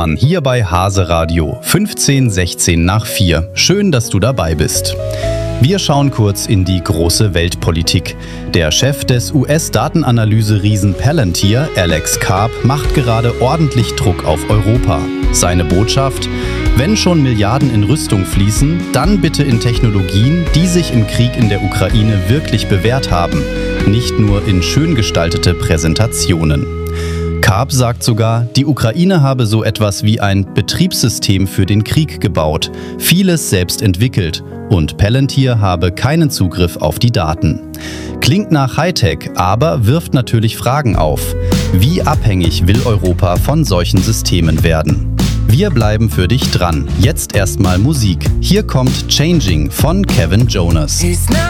Hier bei Hase Radio 15:16 nach 4. Schön, dass du dabei bist. Wir schauen kurz in die große Weltpolitik. Der Chef des US-Datenanalyse-Riesen Palantir, Alex Karp, macht gerade ordentlich Druck auf Europa. Seine Botschaft: Wenn schon Milliarden in Rüstung fließen, dann bitte in Technologien, die sich im Krieg in der Ukraine wirklich bewährt haben, nicht nur in schön gestaltete Präsentationen. Karp sagt sogar, die Ukraine habe so etwas wie ein Betriebssystem für den Krieg gebaut, vieles selbst entwickelt und Palantir habe keinen Zugriff auf die Daten. Klingt nach Hightech, aber wirft natürlich Fragen auf. Wie abhängig will Europa von solchen Systemen werden? Wir bleiben für dich dran. Jetzt erstmal Musik. Hier kommt Changing von Kevin Jonas.